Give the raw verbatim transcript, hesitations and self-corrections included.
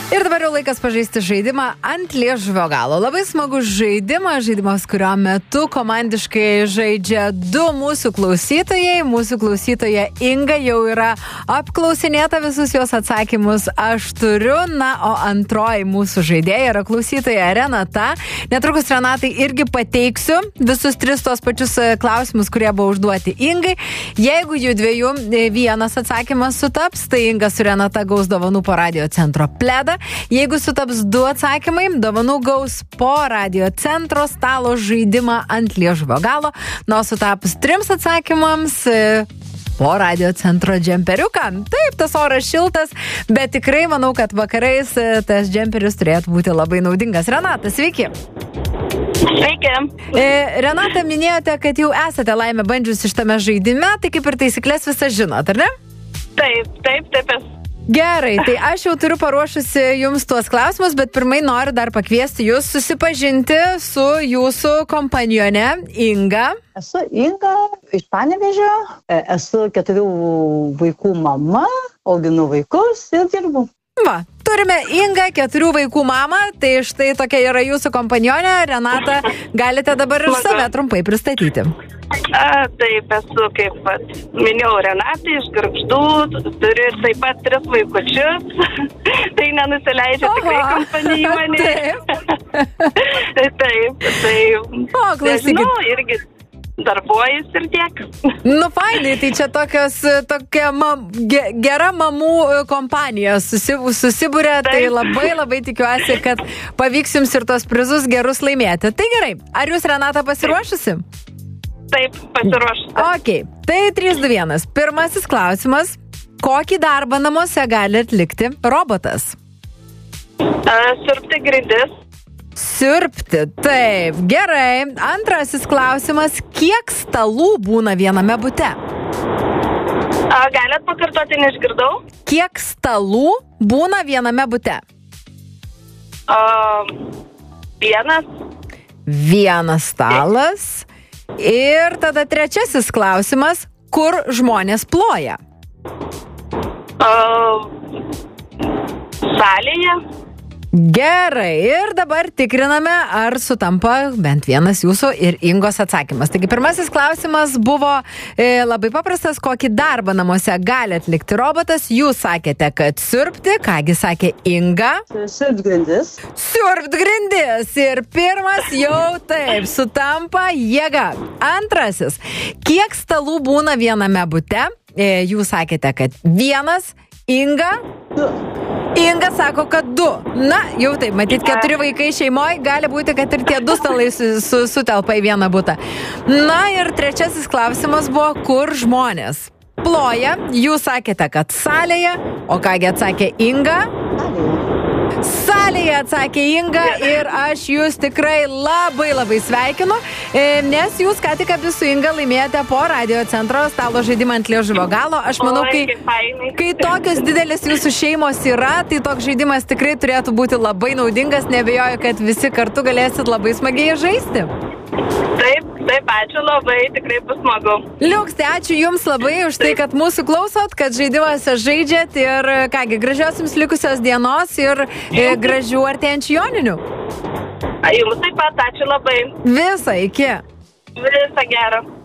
Ir dabar jau laikas pažaisti žaidimą ant liežuvio galo. Labai smagus žaidimas, žaidimas, kurio metu komandiškai žaidžia du mūsų klausytojai. Mūsų klausytoja Inga jau yra apklausinėta, visus jos atsakymus aš turiu. Na, o antroji mūsų žaidėja yra klausytoja Renata. Netrukus Renatai irgi pateiksiu visus tris tos pačius klausimus, kurie buvo užduoti Ingai. Jeigu jų dviejų vienas atsakymas sutaps, tai Inga su Renata gaus dovanų po radio centro pledą. Jeigu sutaps du atsakymai, dovanų gaus po radio centro stalo žaidimą ant liežuvio galo. Nu, sutapus trims atsakymams po radio centro džemperiuką. Taip, tas oras šiltas, bet tikrai manau, kad vakarais tas džemperis turėtų būti labai naudingas. Renata, sveiki. Sveiki. E, Renata, minėjote, kad jau esate laimę bandžiusi šitame žaidime, tai kaip ir taisyklės visą žinot, ar ne? Taip, taip, taip. Gerai, tai aš jau turiu paruošusi jums tuos klausimus, bet pirmai noriu dar pakviesti jūs susipažinti su jūsų kompanione Inga. Esu Inga iš Panevėžio, esu keturių vaikų mama, auginu vaikus ir dirbu. Va, turime Ingą, keturių vaikų mamą, tai štai tokia yra jūsų kompanionė. Renata, galite dabar ir save trumpai pristatyti. A, taip, esu, kaip pat minėjau, Renata iš Gargždų, turi taip pat tris vaikučius, tai nenusileidžia tikrai kompanija mane. Taip, taip, tai, o, klausykit. Nežinau, irgi darbuojas ir tiek. Nu, fainai, tai čia tokios, tokia mam, ge, gera mamų kompanija susibūrė, tai labai labai tikiuosi, kad pavyks jums ir tos prizus gerus laimėti. Tai gerai, ar jūs, Renata, pasiruošusi? Taip, pasiruošusi. Ok, tai trys du vienas. Pirmasis klausimas. Kokį darbą namuose gali atlikti robotas? A, siurbti grindis. Siurbti, taip, gerai. Antrasis klausimas. Kiek stalų būna viename bute? A, galit pakartoti, neišgirdau? Kiek stalų būna viename bute? A, vienas. Vienas stalas. Ir tada trečiasis klausimas. Kur žmonės ploja? Uh, salėje. Gerai, ir dabar tikriname, ar sutampa bent vienas jūsų ir Ingos atsakymas. Taigi, pirmasis klausimas buvo e, labai paprastas, kokį darbą namuose gali atlikti robotas. Jūs sakėte, kad siurbti, kągi sakė Inga? Siurbt grindis. Siurbt grindis. Ir pirmas jau taip, sutampa jėga. Antrasis, kiek stalų būna viename bute? E, jūs sakėte, kad vienas. Inga? Du. Inga sako, kad du. Na, jau taip, matyt, keturi vaikai šeimoje, gali būti, kad ir tie du stalai su, su, sutelpa į vieną butą. Na ir trečiasis klausimas buvo, kur žmonės ploja. Jūs sakėte, kad salėje, o kągi atsakė Inga? Salėje atsakė Inga ir aš jūs tikrai labai labai sveikinu, nes jūs ką tik abi su Inga laimėjote po radio centro stalo žaidimą ant liežuvio galo. Aš manau, kai, kai tokios didelės jūsų šeimos yra, tai toks žaidimas tikrai turėtų būti labai naudingas. Neabejoju, kad visi kartu galėsit labai smagiai žaisti. Taip, taip, ačiū labai, tikrai bus smagu. Liuks, tai ačiū jums labai už tai, kad mūsų klausot, kad žaidimuose žaidžiat ir kągi, gražios jums likusios dienos ir e, gražių artėjančių joninių. Jums taip pat, ačiū labai. Visą, iki. Visą gerą.